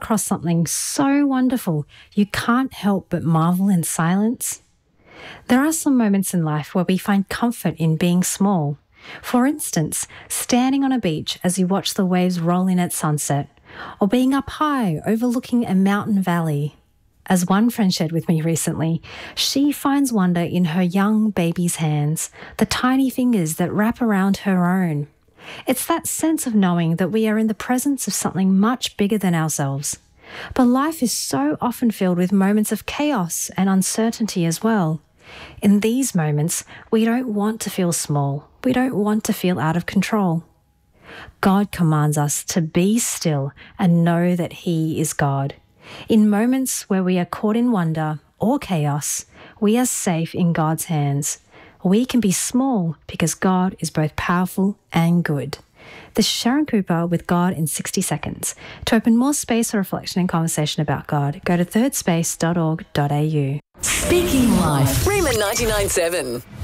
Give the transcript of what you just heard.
across something so wonderful you can't help but marvel in silence? There are some moments in life where we find comfort in being small. For instance, standing on a beach as you watch the waves roll in at sunset, or being up high overlooking a mountain valley. As one friend shared with me recently, she finds wonder in her young baby's hands, the tiny fingers that wrap around her own. It's that sense of knowing that we are in the presence of something much bigger than ourselves. But life is so often filled with moments of chaos and uncertainty as well. In these moments, we don't want to feel small. We don't want to feel out of control. God commands us to be still and know that He is God. In moments where we are caught in wonder or chaos, we are safe in God's hands. We can be small because God is both powerful and good. This is Sharon Cooper with God in 60 Seconds. To open more space for reflection and conversation about God, go to thirdspace.org.au. Speaking Life. Rhema 99.7.